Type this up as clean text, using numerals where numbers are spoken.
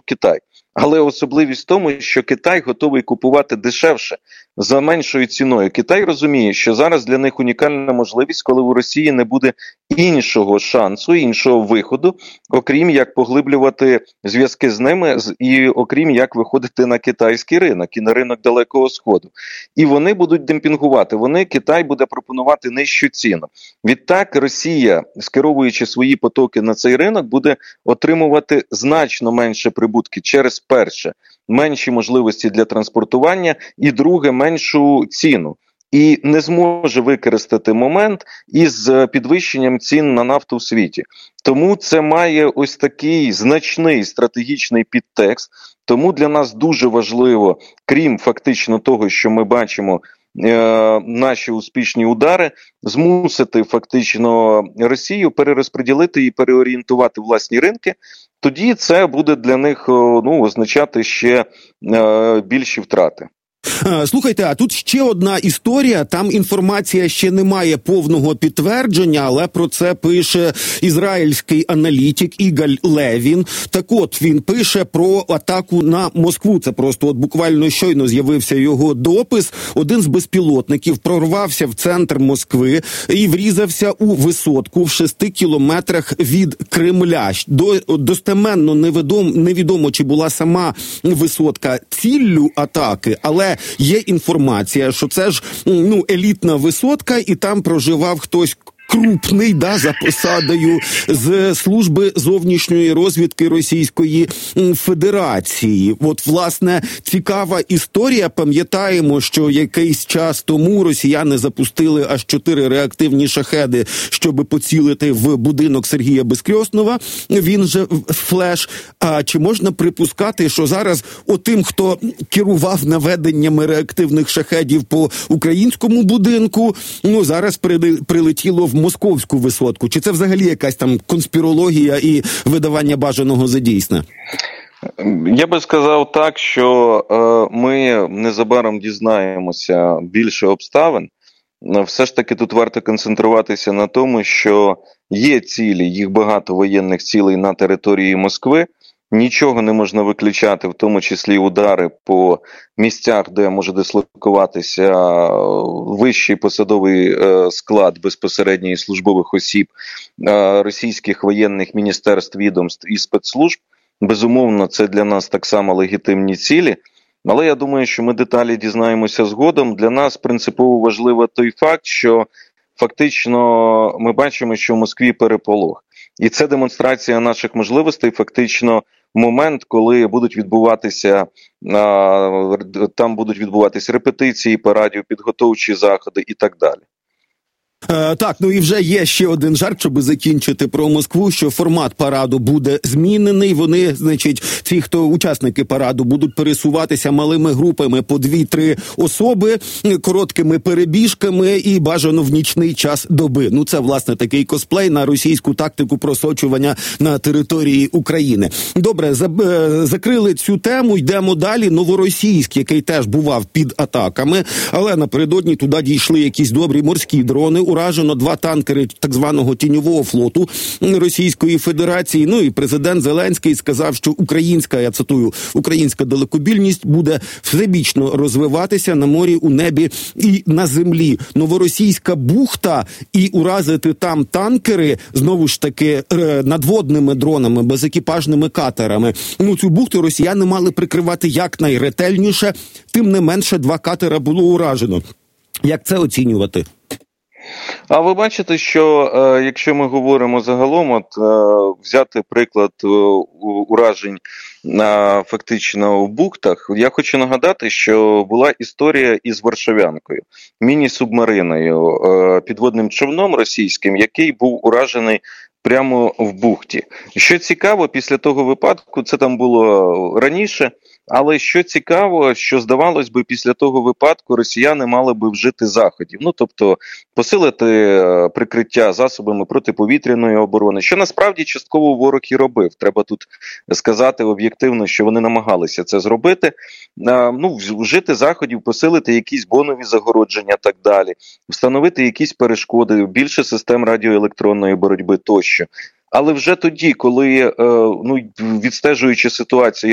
Китай. Але особливість в тому, що Китай готовий купувати дешевше, за меншою ціною. Китай розуміє, що зараз для них унікальна можливість, коли у Росії не буде іншого шансу, іншого виходу, окрім як поглиблювати зв'язки з ними і окрім як виходити на китайський ринок і на ринок Далекого Сходу. І вони будуть демпінгувати, Китай буде пропонувати нижчу ціну. Відтак Росія, скеровуючи свої потоки на цей ринок, буде отримувати значно менше прибутки через перше, менші можливості для транспортування і друге, меншу ціну. І не зможе використати момент із підвищенням цін на нафту в світі. Тому це має ось такий значний стратегічний підтекст. Тому для нас дуже важливо, крім фактично того, що ми бачимо наші успішні удари, змусити фактично Росію перерозподілити і переорієнтувати власні ринки. Тоді це буде для них означати ще більші втрати. Слухайте, а тут ще одна історія, там інформація ще не має повного підтвердження, але про це пише ізраїльський аналітик Ігаль Левін. Так от, він пише про атаку на Москву, це просто буквально щойно з'явився його допис. Один з безпілотників прорвався в центр Москви і врізався у висотку в 6 кілометрах від Кремля. Достеменно невідомо, чи була сама висотка ціллю атаки, але є інформація, що це ж елітна висотка, і там проживав хтось крупний, за посадою з служби зовнішньої розвідки Російської Федерації. От, власне, цікава історія. Пам'ятаємо, що якийсь час тому росіяни запустили аж 4 реактивні шахеди, щоб поцілити в будинок Сергія Безкрьоснова. Він же Флеш. А чи можна припускати, що зараз отим, хто керував наведеннями реактивних шахедів по українському будинку, зараз прилетіло в московську висотку? Чи це взагалі якась там конспірологія і видавання бажаного за дійсне? Я би сказав так, що ми незабаром дізнаємося більше обставин. Все ж таки тут варто концентруватися на тому, що є цілі, їх багато воєнних цілей на території Москви. Нічого не можна виключати, в тому числі удари по місцях, де може дислокуватися вищий посадовий склад безпосередньо службових осіб російських воєнних міністерств, відомств і спецслужб. Безумовно, це для нас так само легітимні цілі. Але я думаю, що ми деталі дізнаємося згодом. Для нас принципово важливо той факт, що фактично ми бачимо, що в Москві переполох. І це демонстрація наших можливостей, фактично момент, коли будуть відбуватися репетиції, парадів, підготовчі заходи і так далі. Так, і вже є ще один жарт, щоб закінчити про Москву, що формат параду буде змінений. Вони, ті, хто учасники параду, будуть пересуватися малими групами по 2-3 особи, короткими перебіжками і бажано в нічний час доби. Це, власне, такий косплей на російську тактику просочування на території України. Добре, закрили цю тему, йдемо далі. Новоросійськ, який теж бував під атаками, але напередодні туди дійшли якісь добрі морські дрони. Уражено 2 танкери так званого тіньового флоту Російської Федерації. І президент Зеленський сказав, що українська, я цитую, українська далекобійність буде всебічно розвиватися на морі, у небі і на землі. Новоросійська бухта і уразити там танкери, знову ж таки, надводними дронами, безекіпажними катерами. Цю бухту росіяни мали прикривати якнайретельніше, тим не менше 2 катера було уражено. Як це оцінювати? А ви бачите, що якщо ми говоримо загалом, взяти приклад уражень фактично в бухтах, я хочу нагадати, що була історія із Варшавянкою, міні-субмариною, підводним човном російським, який був уражений прямо в бухті. Що цікаво, після того випадку, це там було раніше, але що цікаво, що здавалось би, після того випадку росіяни мали би вжити заходів. Тобто посилити прикриття засобами протиповітряної оборони, що насправді частково ворог і робив. Треба тут сказати об'єктивно, що вони намагалися це зробити. Вжити заходів, посилити якісь бонові загородження, так далі, встановити якісь перешкоди, більше систем радіоелектронної боротьби тощо. Але вже тоді, коли, відстежуючи ситуацію,